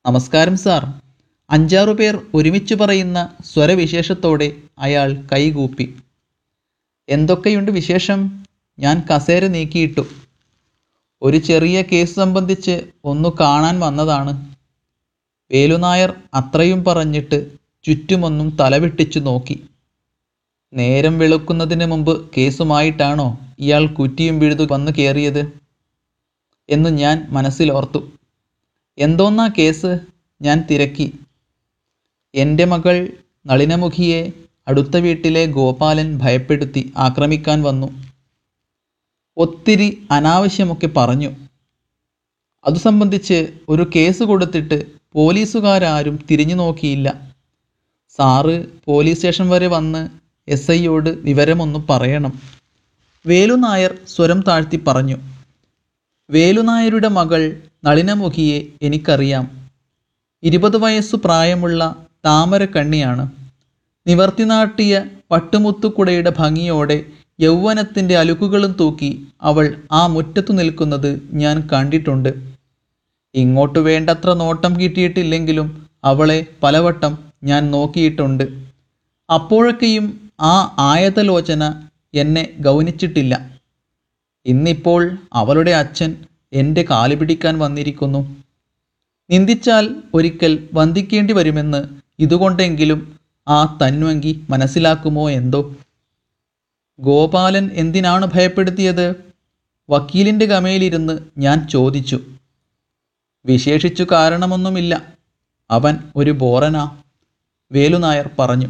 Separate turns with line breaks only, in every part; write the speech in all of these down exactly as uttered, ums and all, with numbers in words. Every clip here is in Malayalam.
നമസ്കാരം സാർ. അഞ്ചാറു പേർ ഒരുമിച്ചു പറയുന്ന സ്വരവിശേഷത്തോടെ അയാൾ കൈകൂപ്പി. എന്തൊക്കെയുണ്ട് വിശേഷം? ഞാൻ കസേര നീക്കിയിട്ടു. ഒരു ചെറിയ കേസ് സംബന്ധിച്ച് ഒന്നു കാണാൻ വന്നതാണ്. വേലുനായർ അത്രയും പറഞ്ഞിട്ട് ചുറ്റുമൊന്നും തലവെട്ടിച്ചു നോക്കി. നേരം വെളുക്കുന്നതിന് മുമ്പ് കേസുമായിട്ടാണോ ഇയാൾ കുറ്റിയും പിഴുതു വന്നു കയറിയത് എന്ന് ഞാൻ മനസ്സിലോർത്തു. എന്തോന്നാ കേസ്? ഞാൻ തിരക്കി. എൻ്റെ മകൾ നളിനമുഖിയെ അടുത്ത വീട്ടിലെ ഗോപാലൻ ഭയപ്പെടുത്തി ആക്രമിക്കാൻ വന്നു. ഒത്തിരി അനാവശ്യമൊക്കെ പറഞ്ഞു. അതു സംബന്ധിച്ച് ഒരു കേസ് കൊടുത്തിട്ട് പോലീസുകാരും തിരിഞ്ഞു നോക്കിയില്ല. സാറ് പോലീസ് സ്റ്റേഷൻ വരെ വന്ന് എസ് ഐയോട് വിവരമൊന്നു പറയണം. വേലുനായർ സ്വരം താഴ്ത്തി പറഞ്ഞു. വേലുനായരുടെ മകൾ നളിനമുഖിയെ എനിക്കറിയാം. ഇരുപത് വയസ്സു പ്രായമുള്ള താമരക്കണ്ണിയാണ്. നിവർത്തി നാട്ടിയ പട്ടുമുത്തുക്കുടയുടെ ഭംഗിയോടെ യൗവനത്തിൻ്റെ അലുക്കുകളും തൂക്കി അവൾ ആ മുറ്റത്തു നിൽക്കുന്നത് ഞാൻ കണ്ടിട്ടുണ്ട്. ഇങ്ങോട്ട് വേണ്ടത്ര നോട്ടം കിട്ടിയിട്ടില്ലെങ്കിലും അവളെ പലവട്ടം ഞാൻ നോക്കിയിട്ടുണ്ട്. അപ്പോഴൊക്കെയും ആ ആയതലോചന എന്നെ ഗൗനിച്ചിട്ടില്ല. ഇന്നിപ്പോൾ അവളുടെ അച്ഛൻ എൻ്റെ കാല് പിടിക്കാൻ വന്നിരിക്കുന്നു. നിന്ദിച്ചാൽ ഒരിക്കൽ വന്ദിക്കേണ്ടി വരുമെന്ന് ഇതുകൊണ്ടെങ്കിലും ആ തന്വങ്കി മനസ്സിലാക്കുമോ എന്തോ. ഗോപാലൻ എന്തിനാണ് ഭയപ്പെടുത്തിയത്? വക്കീലിൻ്റെ ഗമയിലിരുന്ന് ഞാൻ ചോദിച്ചു. വിശേഷിച്ചു കാരണമൊന്നുമില്ല. അവൻ ഒരു ബോറനാ, വേലുനായർ പറഞ്ഞു.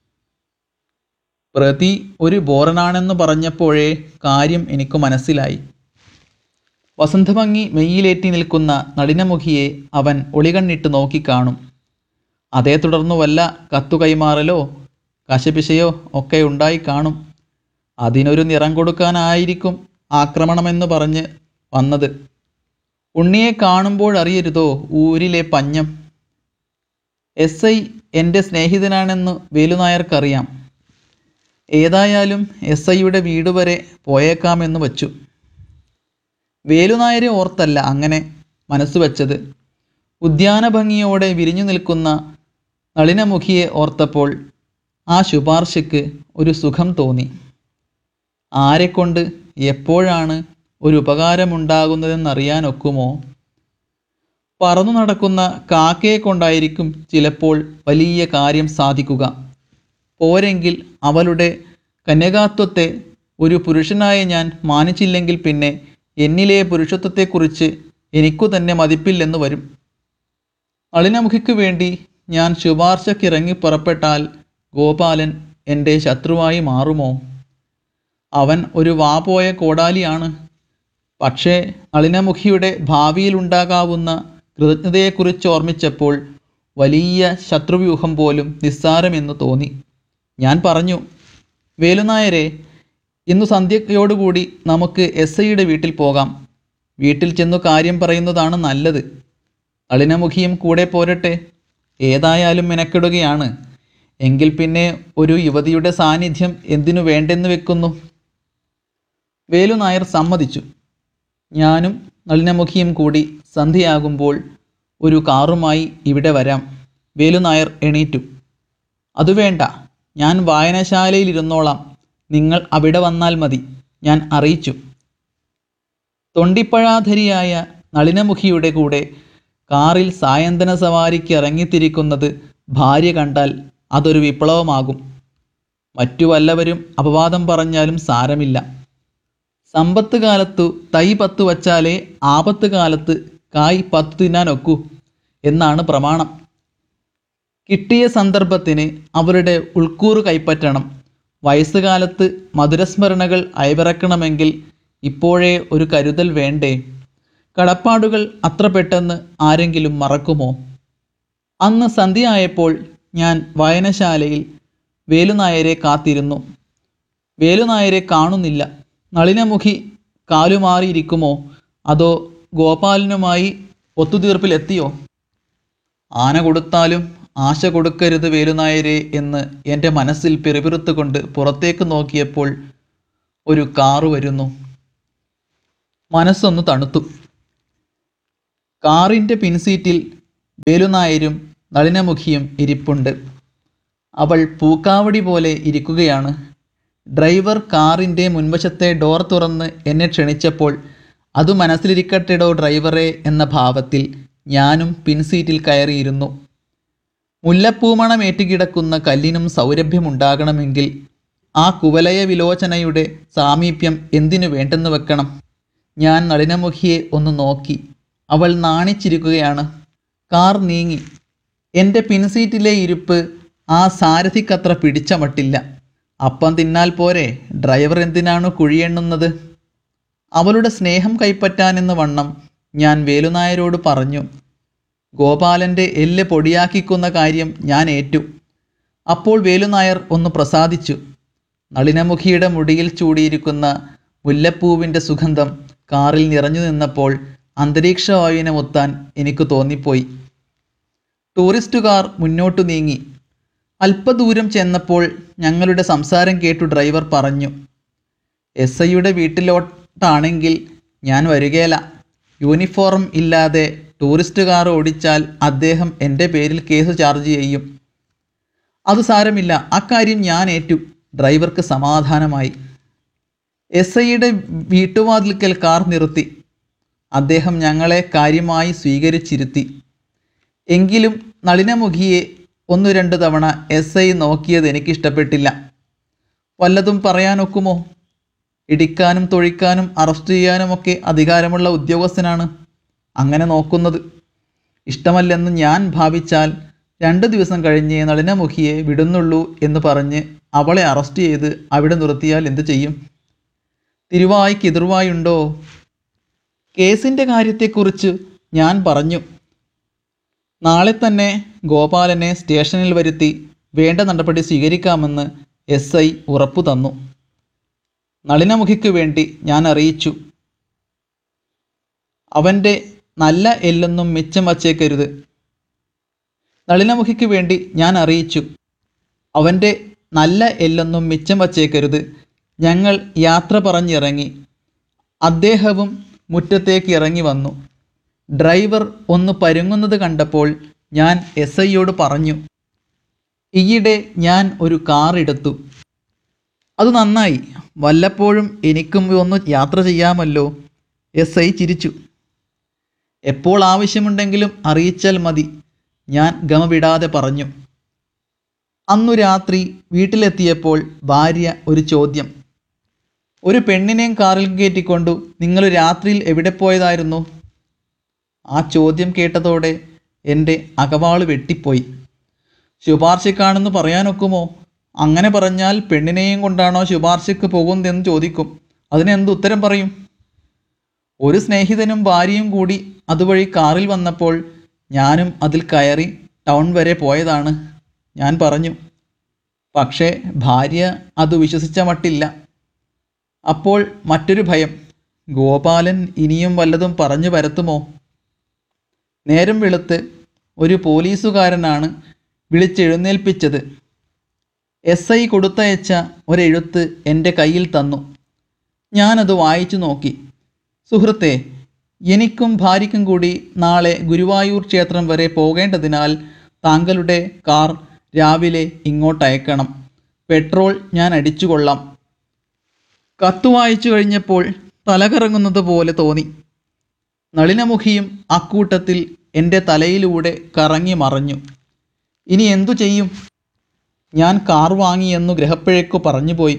പ്രതി ഒരു ബോറനാണെന്ന് പറഞ്ഞപ്പോഴേ കാര്യം എനിക്ക് മനസ്സിലായി. വസന്തഭംഗി മെയ്യിലേറ്റി നിൽക്കുന്ന നളിനമുഖിയെ അവൻ ഒളികണ്ണിട്ട് നോക്കിക്കാണും. അതേ തുടർന്നു വല്ല കത്തു കൈമാറലോ കശപിശയോ ഒക്കെ ഉണ്ടായി കാണും. അതിനൊരു നിറം കൊടുക്കാനായിരിക്കും ആക്രമണമെന്ന് പറഞ്ഞ് വന്നത്. ഉണ്ണിയെ കാണുമ്പോഴറിയരുതോ ഊരിലെ പഞ്ഞം. എസ് ഐ എൻ്റെ സ്നേഹിതനാണെന്ന് വേലുനായർക്കറിയാം. ഏതായാലും എസ് ഐയുടെ വീട് വരെ പോയേക്കാമെന്ന് വച്ചു. വേലുനായരെ ഓർത്തല്ല അങ്ങനെ മനസ്സ് വച്ചത്. ഉദ്യാനഭംഗിയോടെ വിരിഞ്ഞു നിൽക്കുന്ന നളിനമുഖിയെ ഓർത്തപ്പോൾ ആ ശുപാർശയ്ക്ക് ഒരു സുഖം തോന്നി. ആരെക്കൊണ്ട് എപ്പോഴാണ് ഒരു ഉപകാരമുണ്ടാകുന്നതെന്നറിയാനൊക്കുമോ? പറന്നു നടക്കുന്ന കാക്കയെ കൊണ്ടായിരിക്കും ചിലപ്പോൾ വലിയ കാര്യം സാധിക്കുക. പോരെങ്കിൽ അവളുടെ കന്യകാത്വത്തെ ഒരു പുരുഷനായ ഞാൻ മാനിച്ചില്ലെങ്കിൽ പിന്നെ എന്നിലെ പുരുഷത്വത്തെക്കുറിച്ച് എനിക്കു തന്നെ മതിപ്പില്ലെന്ന് വരും. നളിനമുഖിക്ക് വേണ്ടി ഞാൻ ശുപാർശക്കിറങ്ങി പുറപ്പെട്ടാൽ ഗോപാലൻ എൻ്റെ ശത്രുവായി മാറുമോ? അവൻ ഒരു വാപോയ കോടാലിയാണ്. പക്ഷേ നളിനമുഖിയുടെ ഭാവിയിലുണ്ടാകാവുന്ന കൃതജ്ഞതയെക്കുറിച്ച് ഓർമ്മിച്ചപ്പോൾ വലിയ ശത്രുവ്യൂഹം പോലും നിസ്സാരമെന്ന് തോന്നി. ഞാൻ പറഞ്ഞു, വേലുനായരെ, ഇന്നു സന്ധ്യയോടുകൂടി നമുക്ക് എസ് ഐയുടെ വീട്ടിൽ പോകാം. വീട്ടിൽ ചെന്നു കാര്യം പറയുന്നതാണ് നല്ലത്. നളിനമുഖിയും കൂടെ പോരട്ടെ. ഏതായാലും മെനക്കെടുകയാണ്. എങ്കിൽ പിന്നെ ഒരു യുവതിയുടെ സാന്നിധ്യം എന്തിനു വേണ്ടെന്ന് വെക്കുന്നു? വേലുനായർ സമ്മതിച്ചു. ഞാനും നളിനമുഖിയും കൂടി സന്ധ്യയാകുമ്പോൾ ഒരു കാറുമായി ഇവിടെ വരാം. വേലുനായർ എണീറ്റു. അതു വേണ്ട, ഞാൻ വായനശാലയിലിരുന്നോളാം. നിങ്ങൾ അവിടെ വന്നാൽ മതി, ഞാൻ അറിയിച്ചു. തൊണ്ടിപ്പഴാധരിയായ നളിനമുഖിയുടെ കൂടെ കാറിൽ സായന്തന സവാരിക്ക് ഇറങ്ങിത്തിരിക്കുന്നത് ഭാര്യ കണ്ടാൽ അതൊരു വിപ്ലവമാകും. മറ്റു വല്ലവരും അപവാദം പറഞ്ഞാലും സാരമില്ല. സമ്പത്ത് കാലത്തു തൈ പത്ത് വച്ചാലേ ആപത്ത് കാലത്ത് കായ് പത്തു തിന്നാനൊക്കൂ എന്നാണ് പ്രമാണം. കിട്ടിയ സന്ദർഭത്തിന് അവരുടെ ഉൾക്കൂറ് കൈപ്പറ്റണം. വയസ്സുകാലത്ത് മധുരസ്മരണകൾ അയവിറക്കണമെങ്കിൽ ഇപ്പോഴേ ഒരു കരുതൽ വേണ്ടേ? കടപ്പാടുകൾ അത്ര പെട്ടെന്ന് ആരെങ്കിലും മറക്കുമോ? അന്ന് സന്ധ്യയായപ്പോൾ ഞാൻ വായനശാലയിൽ വേലുനായരെ കാത്തിരുന്നു. വേലുനായരെ കാണുന്നില്ല. നളിനമുഖി കാലുമാറിയിരിക്കുമോ അതോ ഗോപാലനുമായി ഒത്തുതീർപ്പിലെത്തിയോ? ആന കൊടുത്താലും ആശ കൊടുക്കരുത് വേലുനായരെ എന്ന് എൻ്റെ മനസ്സിൽ പിറുപിറുത്തുകൊണ്ട് പുറത്തേക്ക് നോക്കിയപ്പോൾ ഒരു കാറ് വരുന്നു. മനസ്സൊന്ന് തണുത്തു. കാറിൻ്റെ പിൻസീറ്റിൽ വേലുനായരും നളിനമുഖിയും ഇരിപ്പുണ്ട്. അവൾ പൂക്കാവടി പോലെ ഇരിക്കുകയാണ്. ഡ്രൈവർ കാറിൻ്റെ മുൻവശത്തെ ഡോർ തുറന്ന് എന്നെ ക്ഷണിച്ചപ്പോൾ അത് മനസ്സിലിരിക്കട്ടെടോ ഡ്രൈവറെ എന്ന ഭാവത്തിൽ ഞാനും പിൻസീറ്റിൽ കയറിയിരുന്നു. മുല്ലപ്പൂമണം ഏറ്റുകിടക്കുന്ന കല്ലിനും സൗരഭ്യമുണ്ടാകണമെങ്കിൽ ആ കുവലയ വിലോചനയുടെ സാമീപ്യം എന്തിനു വേണ്ടെന്ന് വെക്കണം. ഞാൻ നളിനമുഖിയെ ഒന്ന് നോക്കി. അവൾ നാണിച്ചിരിക്കുകയാണ്. കാർ നീങ്ങി. എൻ്റെ പിൻസീറ്റിലെ ഇരിപ്പ് ആ സാരഥിക്കത്ര പിടിച്ച മട്ടില്ല. അപ്പം തിന്നാൽ പോരെ, ഡ്രൈവർ എന്തിനാണ് കുഴിയെണ്ണുന്നത്? അവളുടെ സ്നേഹം കൈപ്പറ്റാനെന്ന വണ്ണം ഞാൻ വേലുനായരോട് പറഞ്ഞു. ഗോപാലൻ്റെ എല്ല് പൊടിയാക്കിക്കുന്ന കാര്യം ഞാൻ ഏറ്റു. അപ്പോൾ വേലുനായർ ഒന്ന് പ്രസാദിച്ചു. നളിനമുഖിയുടെ മുടിയിൽ ചൂടിയിരിക്കുന്ന മുല്ലപ്പൂവിൻ്റെ സുഗന്ധം കാറിൽ നിറഞ്ഞു നിന്നപ്പോൾ അന്തരീക്ഷവായുവിനെ മുത്താൻ എനിക്ക് തോന്നിപ്പോയി. ടൂറിസ്റ്റ് കാർ മുന്നോട്ടു നീങ്ങി. അല്പദൂരം ചെന്നപ്പോൾ ഞങ്ങളുടെ സംസാരം കേട്ടു ഡ്രൈവർ പറഞ്ഞു, എസ് ഐയുടെ വീട്ടിലോട്ടാണെങ്കിൽ ഞാൻ വരികയില്ല. യൂണിഫോം ഇല്ലാതെ ടൂറിസ്റ്റ് കാർ ഓടിച്ചാൽ അദ്ദേഹം എൻ്റെ പേരിൽ കേസ് ചാർജ് ചെയ്യും. അത് സാരമില്ല, അക്കാര്യം ഞാൻ ഏറ്റു. ഡ്രൈവർക്ക് സമാധാനമായി. എസ് ഐയുടെ വീട്ടുവാതിൽക്കൽ കാർ നിർത്തി. അദ്ദേഹം ഞങ്ങളെ കാര്യമായി സ്വീകരിച്ചിരുത്തി. എങ്കിലും നളിനമുഖിയെ ഒന്നു രണ്ട് തവണ എസ് ഐ നോക്കിയത് എനിക്കിഷ്ടപ്പെട്ടില്ല. വല്ലതും പറയാനൊക്കുമോ? ഇടിക്കാനും തൊഴിക്കാനും അറസ്റ്റ് ചെയ്യാനുമൊക്കെ അധികാരമുള്ള ഉദ്യോഗസ്ഥനാണ് അങ്ങനെ നോക്കുന്നത്. ഇഷ്ടമല്ലെന്ന് ഞാൻ ഭാവിച്ചാൽ രണ്ട് ദിവസം കഴിഞ്ഞ് നളിനമുഖിയെ വിടുന്നുള്ളൂ എന്ന് പറഞ്ഞ് അവളെ അറസ്റ്റ് ചെയ്ത് അവിടെ നിർത്തിയാൽ എന്തു ചെയ്യും? തിരുവായ്ക്ക് എതിർവായുണ്ടോ? കേസിൻ്റെ കാര്യത്തെക്കുറിച്ച് ഞാൻ പറഞ്ഞു. നാളെ തന്നെ ഗോപാലനെ സ്റ്റേഷനിൽ വരുത്തി വേണ്ട നടപടി സ്വീകരിക്കാമെന്ന് എസ് ഐ ഉറപ്പു തന്നു. നളിനമുഖിക്ക് വേണ്ടി ഞാൻ അറിയിച്ചു. അവൻ്റെ നല്ല എല്ലൊന്നും മിച്ചം വച്ചേക്കരുത്. നളിനമുഖിക്ക് വേണ്ടി ഞാൻ അറിയിച്ചു. അവൻ്റെ നല്ല എല്ലൊന്നും മിച്ചം വച്ചേക്കരുത്. ഞങ്ങൾ യാത്ര പറഞ്ഞിറങ്ങി. അദ്ദേഹവും മുറ്റത്തേക്ക് ഇറങ്ങി വന്നു. ഡ്രൈവർ ഒന്ന് പരുങ്ങുന്നത് കണ്ടപ്പോൾ ഞാൻ എസ് ഐയോട് പറഞ്ഞു, ഈയിടെ ഞാൻ ഒരു കാർ എടുത്തു. അത് നന്നായി. വല്ലപ്പോഴും എനിക്കും ഒന്ന് യാത്ര ചെയ്യാമല്ലോ. എസ് ഐ ചിരിച്ചു. എപ്പോൾ ആവശ്യമുണ്ടെങ്കിലും അറിയിച്ചാൽ മതി, ഞാൻ ഗമ വിടാതെ പറഞ്ഞു. അന്നു രാത്രി വീട്ടിലെത്തിയപ്പോൾ ഭാര്യ ഒരു ചോദ്യം. ഒരു പെണ്ണിനെയും കാറിൽ കയറ്റിക്കൊണ്ടു നിങ്ങൾ രാത്രിയിൽ എവിടെ പോയതായിരുന്നു? ആ ചോദ്യം കേട്ടതോടെ എൻ്റെ അകവാള് വെട്ടിപ്പോയി. ശുപാർശക്കാണെന്ന് പറയാനൊക്കുമോ? അങ്ങനെ പറഞ്ഞാൽ പെണ്ണിനെയും കൊണ്ടാണോ ശുപാർശയ്ക്ക് പോകുന്നതെന്ന് ചോദിക്കും. അതിനെന്ത് ഉത്തരം പറയും? ഒരു സ്നേഹിതനും ഭാര്യയും കൂടി അതുവഴി കാറിൽ വന്നപ്പോൾ ഞാനും അതിൽ കയറി ടൗൺ വരെ പോയതാണ് ഞാൻ പറഞ്ഞു. പക്ഷേ ഭാര്യ അത് വിശ്വസിച്ച മട്ടില്ല. അപ്പോൾ മറ്റൊരു ഭയം, ഗോപാലൻ ഇനിയും വല്ലതും പറഞ്ഞു പരത്തുമോ? നേരം വെളുത്ത് ഒരു പോലീസുകാരനാണ് വിളിച്ചെഴുന്നേൽപ്പിച്ചത്. എസ് ഐ കൊടുത്തയച്ച ഒരെഴുത്ത് എൻ്റെ കയ്യിൽ തന്നു. ഞാനത് വായിച്ചു നോക്കി. സുഹൃത്തെ, എനിക്കും ഭാര്യയ്ക്കും കൂടി നാളെ ഗുരുവായൂർ ക്ഷേത്രം വരെ പോകേണ്ടതിനാൽ താങ്കളുടെ കാർ രാവിലെ ഇങ്ങോട്ടയക്കണം. പെട്രോൾ ഞാൻ അടിച്ചുകൊള്ളാം. കത്ത് വായിച്ചു കഴിഞ്ഞപ്പോൾ തലകറങ്ങുന്നത് പോലെ തോന്നി. നളിനമുഖിയും അക്കൂട്ടത്തിൽ എൻ്റെ തലയിലൂടെ കറങ്ങി മറഞ്ഞു. ഇനി എന്തു ചെയ്യും? ഞാൻ കാർ വാങ്ങിയെന്നു ഗ്രഹപ്പിഴയ്ക്കു പറഞ്ഞുപോയി.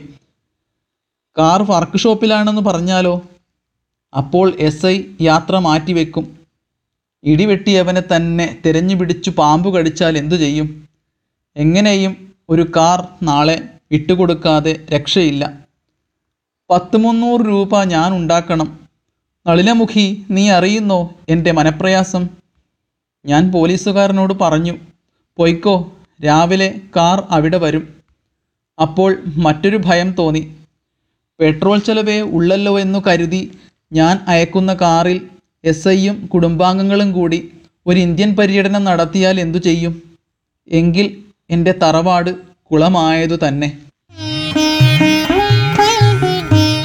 കാർ വർക്ക്ഷോപ്പിലാണെന്ന് പറഞ്ഞാലോ? അപ്പോൾ എസ് ഐ യാത്ര മാറ്റിവെക്കും. ഇടിവെട്ടിയവനെ തന്നെ തിരഞ്ഞു പിടിച്ചു പാമ്പു കടിച്ചാൽ എന്തു ചെയ്യും? എങ്ങനെയും ഒരു കാർ നാളെ വിട്ടുകൊടുക്കാതെ രക്ഷയില്ല. പത്ത് മുന്നൂറ് രൂപ ഞാൻ ഉണ്ടാക്കണം. നളിനമുഖി, നീ അറിയുന്നോ എൻ്റെ മനപ്രയാസം? ഞാൻ പോലീസുകാരനോട് പറഞ്ഞു, പൊയ്ക്കോ, രാവിലെ കാർ അവിടെ വരും. അപ്പോൾ മറ്റൊരു ഭയം തോന്നി. പെട്രോൾ ചെലവേ ഉള്ളല്ലോ എന്നു കരുതി ഞാൻ അയക്കുന്ന കാറിൽ എസ് ഐയും കുടുംബാംഗങ്ങളും കൂടി ഒരു ഇന്ത്യൻ പര്യടനം നടത്തിയാൽ എന്തു ചെയ്യും? എങ്കിൽ എൻ്റെ തറവാട് കുളമായതു തന്നെ.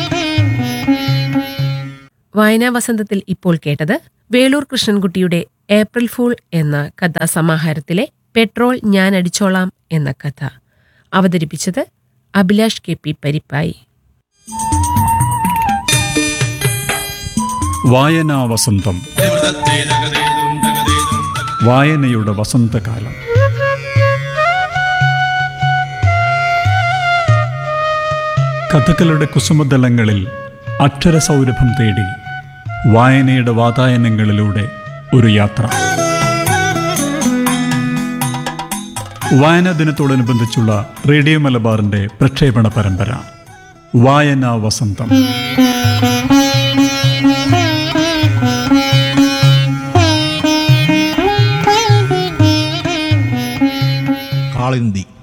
വായനാ വസന്തത്തിൽ ഇപ്പോൾ കേട്ടത് വേളൂർ കൃഷ്ണൻകുട്ടിയുടെ ഏപ്രിൽ ഫൂൾ എന്ന കഥാസമാഹാരത്തിലെ പെട്രോൾ ഞാൻ അടിച്ചോളാം എന്ന കഥ. അവതരിപ്പിച്ചത് അഭിലാഷ് കെ പി പരിപ്പായി.
വായനാ വസന്തം. വായനയുടെ വസന്തകാലം. കഥകളുടെ കുസുമതലങ്ങളിൽ അക്ഷരസൗരഭം തേടി വായനയുടെ വാതായനങ്ങളിലൂടെ ഒരു യാത്ര. വായനാ ദിനത്തോടനുബന്ധിച്ചുള്ള റേഡിയോ മലബാറിന്റെ പ്രക്ഷേപണ പരമ്പര വായനാ വസന്തം.
കാളിന്തി